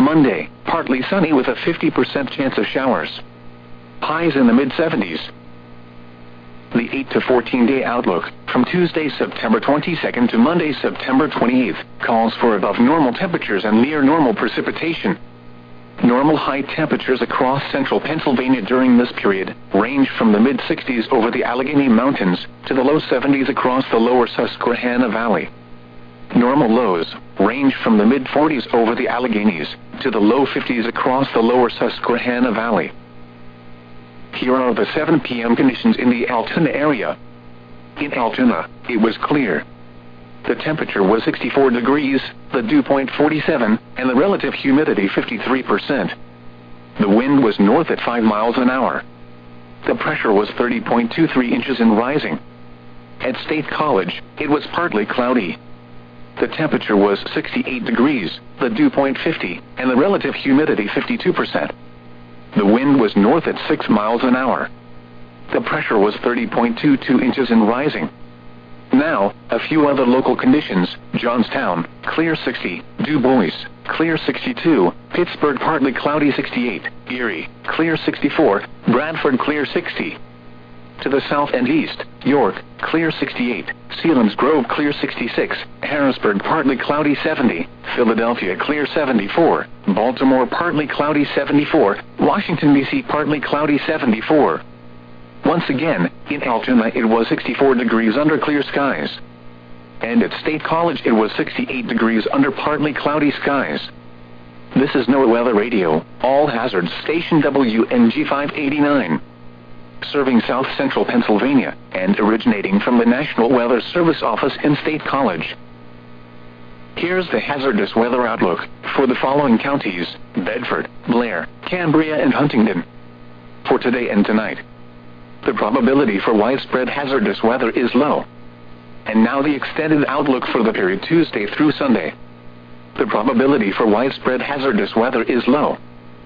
Monday, partly sunny with a 50% chance of showers. Highs in the mid-70s. The 8 to 14-day outlook, from Tuesday, September 22nd to Monday, September 28th, calls for above normal temperatures and near normal precipitation. Normal high temperatures across central Pennsylvania during this period range from the mid-60s over the Allegheny Mountains to the low 70s across the lower Susquehanna Valley. Normal lows range from the mid-40s over the Alleghenies to the low 50s across the lower Susquehanna Valley. Here are the 7 p.m. conditions in the Altoona area. In Altoona, it was clear. The temperature was 64 degrees, the dew point 47, and the relative humidity 53%. The wind was north at 5 miles an hour. The pressure was 30.23 inches and rising. At State College, it was partly cloudy. The temperature was 68 degrees, the dew point 50, and the relative humidity 52%. The wind was north at 6 miles an hour. The pressure was 30.22 inches and rising. Now, a few other local conditions: Johnstown, clear 60, Du Bois, clear 62, Pittsburgh partly cloudy 68, Erie, clear 64, Bradford clear 60. To the south and east, York, clear 68, Selinsgrove clear 66, Harrisburg partly cloudy 70, Philadelphia clear 74, Baltimore partly cloudy 74, Washington, D.C. partly cloudy 74. Once again, in Altoona it was 64 degrees under clear skies. And at State College it was 68 degrees under partly cloudy skies. This is NOAA Weather Radio, all hazards station WNG 589. Serving south central Pennsylvania, and originating from the National Weather Service office in State College. Here's the hazardous weather outlook for the following counties: Bedford, Blair, Cambria, and Huntingdon. For today and tonight, the probability for widespread hazardous weather is low. And now the extended outlook for the period Tuesday through Sunday. The probability for widespread hazardous weather is low.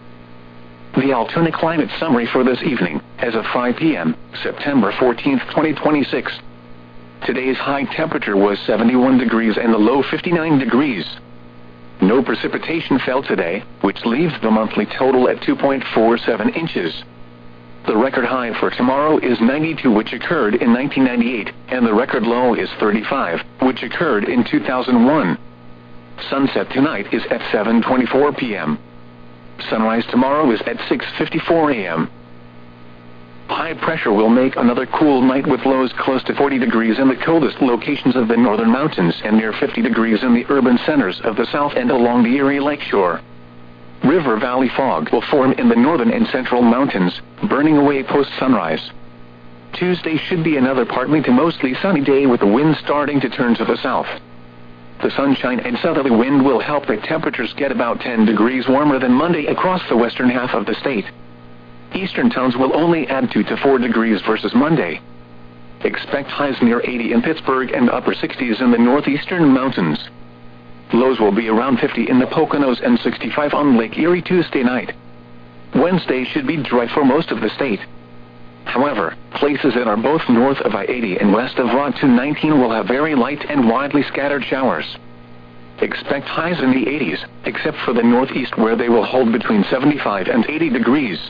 The Altoona climate summary for this evening, as of 5 p.m., September 14, 2026. Today's high temperature was 71 degrees and the low 59 degrees. No precipitation fell today, which leaves the monthly total at 2.47 inches. The record high for tomorrow is 92, which occurred in 1998, and the record low is 35, which occurred in 2001. Sunset tonight is at 7:24 p.m. Sunrise tomorrow is at 6:54 a.m. High pressure will make another cool night with lows close to 40 degrees in the coldest locations of the northern mountains and near 50 degrees in the urban centers of the south and along the Erie Lakeshore. River Valley fog will form in the northern and central mountains, burning away post-sunrise. Tuesday should be another partly to mostly sunny day with the wind starting to turn to the south. The sunshine and southerly wind will help the temperatures get about 10 degrees warmer than Monday across the western half of the state. Eastern towns will only add 2 to 4 degrees versus Monday. Expect highs near 80 in Pittsburgh and upper 60s in the northeastern mountains. Lows will be around 50 in the Poconos and 65 on Lake Erie Tuesday night. Wednesday should be dry for most of the state. However, places that are both north of I-80 and west of Route 219 will have very light and widely scattered showers. Expect highs in the 80s, except for the northeast where they will hold between 75 and 80 degrees.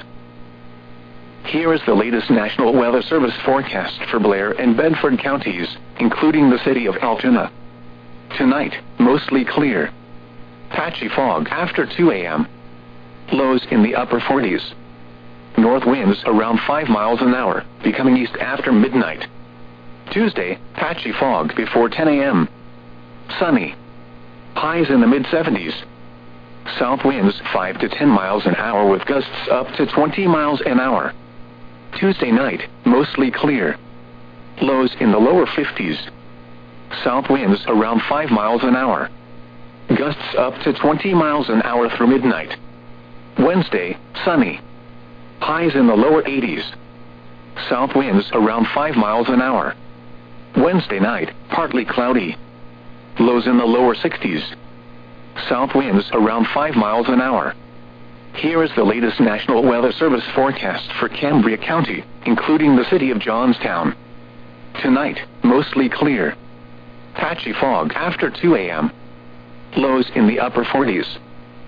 Here is the latest National Weather Service forecast for Blair and Bedford counties, including the city of Altoona. Tonight, mostly clear. Patchy fog after 2 a.m. Lows in the upper 40s. North winds around 5 miles an hour, becoming east after midnight. Tuesday, patchy fog before 10 a.m. Sunny. Highs in the mid-70s. South winds 5 to 10 miles an hour with gusts up to 20 miles an hour. Tuesday night, mostly clear. Lows in the lower 50s. South winds around 5 miles an hour. Gusts up to 20 miles an hour through midnight. Wednesday, sunny. Highs in the lower 80s. South winds around 5 miles an hour. Wednesday night, partly cloudy. Lows in the lower 60s. South winds around 5 miles an hour. Here is the latest National Weather Service forecast for Cambria County, including the city of Johnstown. Tonight, mostly clear. Patchy fog after 2 a.m. Lows in the upper 40s.